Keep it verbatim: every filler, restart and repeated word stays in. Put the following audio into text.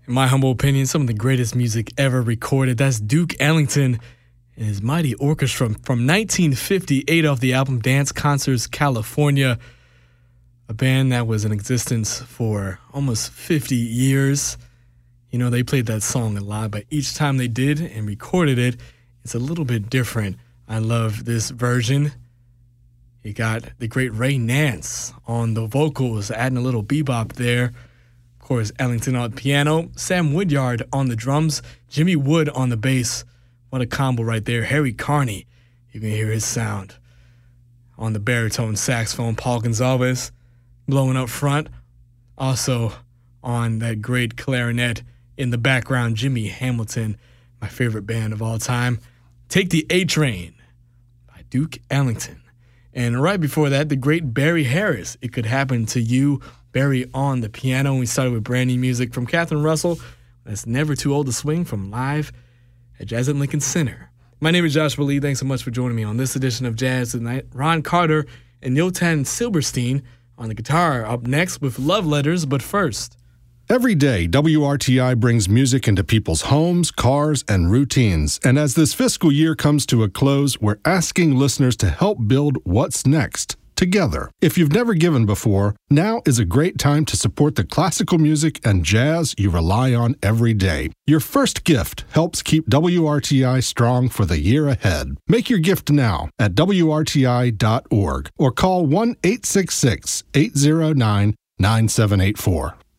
In my humble opinion, some of the greatest music ever recorded. That's Duke Ellington and his mighty orchestra from nineteen fifty-eight off the album Dance Concerts California, a band that was in existence for almost fifty years. You know, they played that song a lot, but each time they did and recorded it, it's a little bit different. I love this version. You got the great Ray Nance on the vocals, adding a little bebop there. Of course, Ellington on the piano, Sam Woodyard on the drums, Jimmy Wood on the bass. What a combo right there. Harry Carney, you can hear his sound. On the baritone saxophone, Paul Gonsalves blowing up front. Also on that great clarinet in the background, Jimmy Hamilton, my favorite band of all time. Take the A Train by Duke Ellington. And right before that, the great Barry Harris, It Could Happen to You. Barry on the piano. We started with brand new music from Catherine Russell. That's Never Too Old to Swing from Live at Jazz at Lincoln Center. My name is Joshua Lee. Thanks so much for joining me on this edition of Jazz Tonight. Ron Carter and Yotan Silberstein on the guitar up next with Love Letters, but first. Every day, W R T I brings music into people's homes, cars, and routines. And as this fiscal year comes to a close, we're asking listeners to help build what's next together. If you've never given before, now is a great time to support the classical music and jazz you rely on every day. Your first gift helps keep W R T I strong for the year ahead. Make your gift now at W R T I dot org or call one eight six six, eight zero nine, nine seven eight four.